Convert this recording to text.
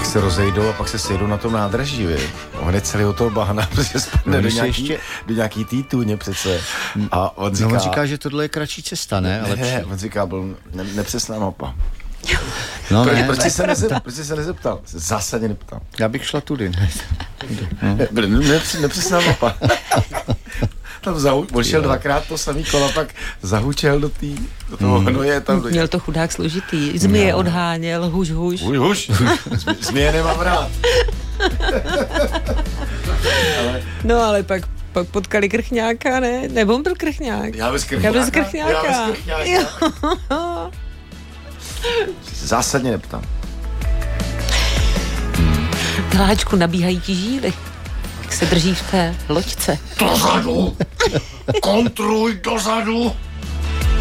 se rozejdou a pak se sjedou na tom nádraží, vy. On je celý o toho bahna, protože spadne do nějaký tý tůně přece. A on říká, že tohle je kratší cesta, ne? Ne, on říká, byl nepřesná mapa. No Proč jsi se nezeptal? Zásadně neptal. Já bych šla tudy. Nepřesná mapa. Tam odšel dvakrát to samý kola, pak zahučel do toho hnoje. Měl to chudák složitý. Zmije odháněl, huš. Huš. Zmije nemám rád. Ale pak potkali Krchňáka, ne? Nebo on byl Krchňák? Já bez Krchňáka. Zásadně neptám. Miláčku, nabíhají ti žíly. Jak se drží v té loďce. Dozadu! Kontruj dozadu!